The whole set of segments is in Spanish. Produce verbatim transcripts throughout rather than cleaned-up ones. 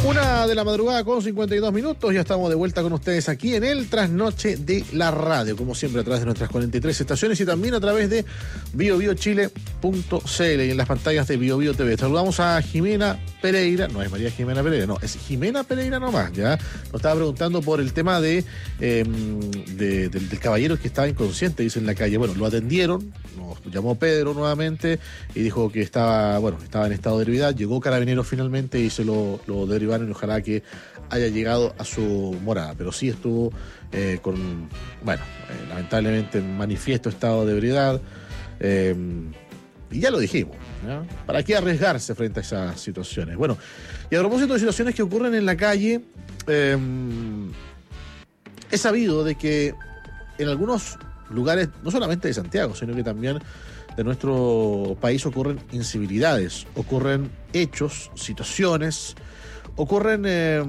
Una de la madrugada con cincuenta y dos minutos, ya estamos de vuelta con ustedes aquí en el Trasnoche de la Radio, como siempre a través de nuestras cuarenta y tres estaciones y también a través de bio bio chile punto c l y en las pantallas de BioBio T V. Saludamos a Jimena Pereira, no es María Jimena Pereira, no, es Jimena Pereira nomás, ya. Nos estaba preguntando por el tema de, eh, de del, del caballero que estaba inconsciente, dice en la calle. Bueno, lo atendieron, nos llamó Pedro nuevamente y dijo que estaba, bueno, estaba en estado de ebriedad, llegó Carabineros finalmente y se lo, lo derivaron y ojalá que haya llegado a su morada, pero sí estuvo eh, con, bueno, eh, lamentablemente en manifiesto estado de ebriedad, eh, y ya lo dijimos, ¿no? ¿Para qué arriesgarse frente a esas situaciones? Bueno, y a propósito de situaciones que ocurren en la calle, eh, he sabido de que en algunos lugares, no solamente de Santiago, sino que también de nuestro país ocurren incivilidades, ocurren hechos, situaciones, ocurren eh,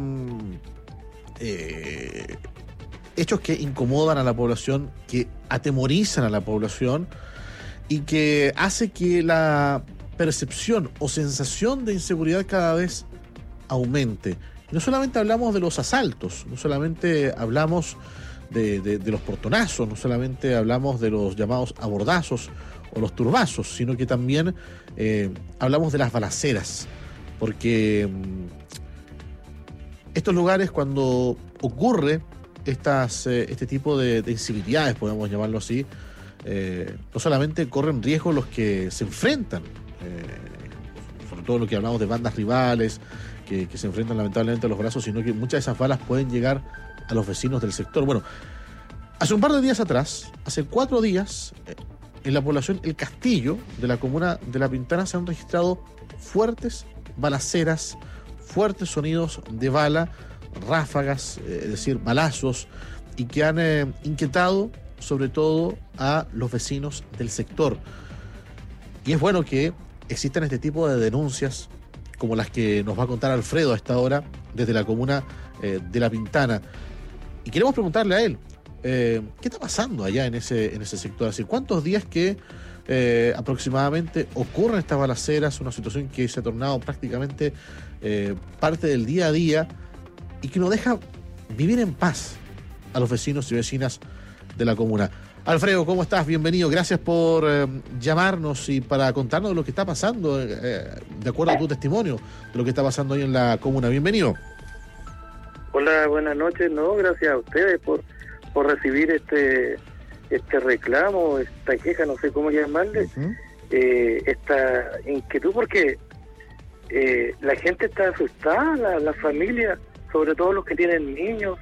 eh, hechos que incomodan a la población, que atemorizan a la población y que hace que la percepción o sensación de inseguridad cada vez aumente. Y no solamente hablamos de los asaltos, no solamente hablamos de, de, de los portonazos, no solamente hablamos de los llamados abordazos o los turbazos, sino que también eh, hablamos de las balaceras, porque estos lugares, cuando ocurre estas, eh, este tipo de, de incivilidades, podemos llamarlo así, eh, no solamente corren riesgo los que se enfrentan, eh, sobre todo lo que hablamos de bandas rivales que, que se enfrentan lamentablemente a los brazos, sino que muchas de esas balas pueden llegar a los vecinos del sector. Bueno, hace un par de días atrás, hace cuatro días, eh, en la población El Castillo de la comuna de La Pintana se han registrado fuertes balaceras, fuertes sonidos de bala, ráfagas, eh, es decir, balazos, y que han eh, inquietado sobre todo a los vecinos del sector. Y es bueno que existan este tipo de denuncias como las que nos va a contar Alfredo a esta hora desde la comuna eh, de La Pintana. Y queremos preguntarle a él, eh, ¿qué está pasando allá en ese, en ese sector? ¿Hace cuántos días que eh, aproximadamente ocurren estas balaceras? Una situación que se ha tornado prácticamente eh, parte del día a día y que no deja vivir en paz a los vecinos y vecinas de la comuna. Alfredo, ¿cómo estás? Bienvenido. Gracias por eh, llamarnos y para contarnos lo que está pasando, eh, de acuerdo a tu testimonio, de lo que está pasando hoy en la comuna. Bienvenido. Hola, buenas noches. No, gracias a ustedes por, por recibir este este reclamo, esta queja, no sé cómo llamarle, uh-huh. eh, esta inquietud, porque eh, la gente está asustada, la, la familia, sobre todo los que tienen niños,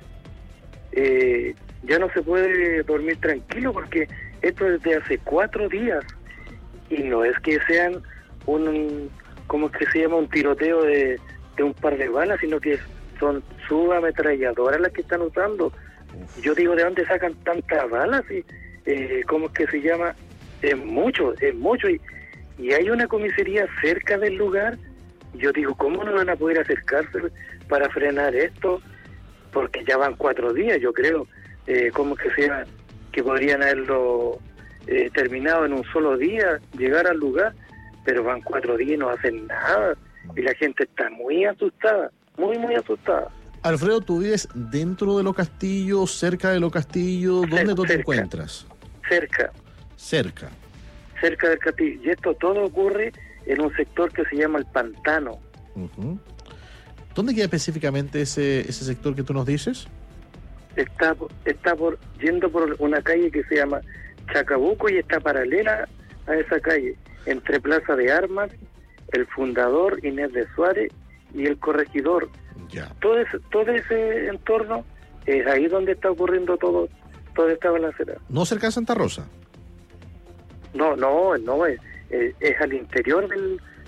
eh, ya no se puede dormir tranquilo porque esto es desde hace cuatro días y no es que sean un, ¿cómo es que se llama? Un tiroteo de, de un par de balas, sino que son subametralladoras las que están usando. Yo digo, ¿de dónde sacan tantas balas? Y, eh, ¿cómo es que se llama? Es mucho, es mucho. Y, y hay una comisaría cerca del lugar. Yo digo, ¿cómo no van a poder acercarse para frenar esto? Porque ya van cuatro días, yo creo. Eh, ¿Cómo es que se llama? Que podrían haberlo eh, terminado en un solo día, llegar al lugar, pero van cuatro días y no hacen nada. Y la gente está muy asustada, muy, muy asustada. Alfredo, ¿tú vives dentro de Los Castillos, cerca de Los Castillos? ¿Dónde Cer- tú te cerca, encuentras? Cerca. Cerca. Cerca del Castillo. Y esto todo ocurre en un sector que se llama El Pantano. Uh-huh. ¿Dónde queda específicamente ese ese sector que tú nos dices? Está, está por yendo por una calle que se llama Chacabuco y está paralela a esa calle, entre Plaza de Armas, El Fundador, Inés de Suárez y El Corregidor. Ya. Todo ese, todo ese entorno es ahí donde está ocurriendo todo, toda esta balacera. ¿No cerca de Santa Rosa? No, no, no, es, es, es al interior del,